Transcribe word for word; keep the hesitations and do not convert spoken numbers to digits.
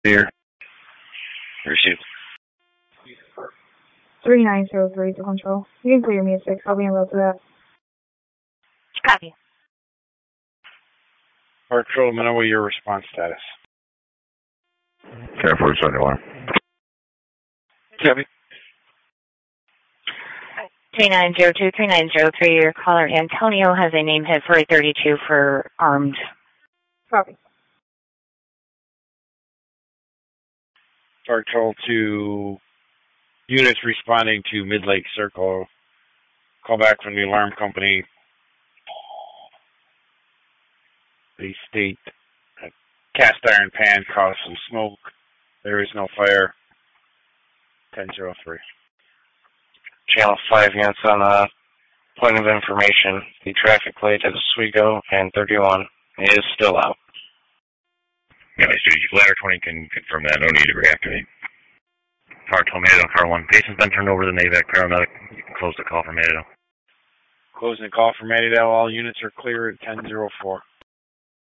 Here. Received. three nine zero three to control. You can clear me at six. I'll be en route to that. Copy. Park Patrol, know what your response status. Care for Sunday alarm. Copy. three nine zero two, three nine zero three, your caller Antonio has a name hit for a thirty-two for armed. Copy. Park Patrol to units responding to Mid-Lake Circle. Call back from the alarm company. They state a cast iron pan caused some smoke. There is no fire. ten oh three. Channel five units on a point of information. The traffic plate is Oswego and thirty-one is still out. Yeah, Ladder twenty can confirm that. No need to reactivate. Car Tornado, car one. Patient's been turned over to the NAVAC paramedic. You can close the call for Manado. Closing the call for Manado. All units are clear at ten oh four.